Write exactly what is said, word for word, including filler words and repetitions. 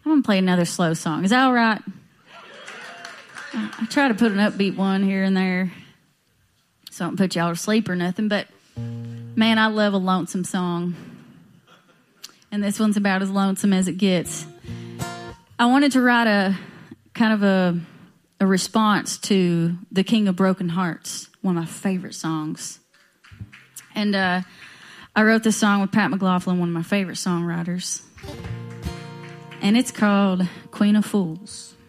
I'm going to play another slow song. Is that all right? I, I try to put an upbeat one here and there so I don't put y'all to sleep or nothing, but man, I love a lonesome song. And this one's about as lonesome as it gets. I wanted to write a kind of a, a response to The King of Broken Hearts, one of my favorite songs. And uh, I wrote this song with Pat McLaughlin, one of my favorite songwriters. And it's called Queen of Fools.